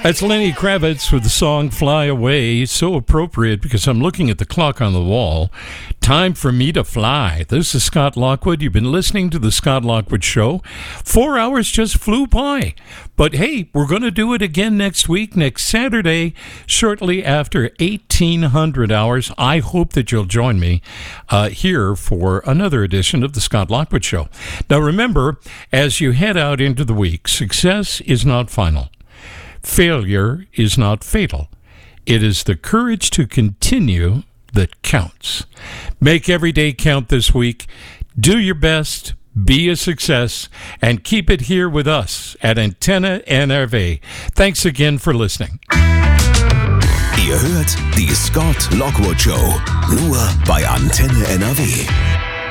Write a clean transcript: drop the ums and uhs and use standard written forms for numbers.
That's Lenny Kravitz with the song Fly Away. So appropriate because I'm looking at the clock on the wall. Time for me to fly. This is Scott Lockwood. You've been listening to The Scott Lockwood Show. 4 hours just flew by. But hey, we're going to do it again next week, next Saturday, shortly after 1800 hours. I hope that you'll join me here for another edition of The Scott Lockwood Show. Now remember, as you head out into the week, success is not final. Failure is not fatal. It is the courage to continue that counts. Make every day count this week. Do your best, be a success, and keep it here with us at Antenne NRW. Thanks again for listening. Ihr hört die Scott Lockwood Show, nur bei Antenne NRW.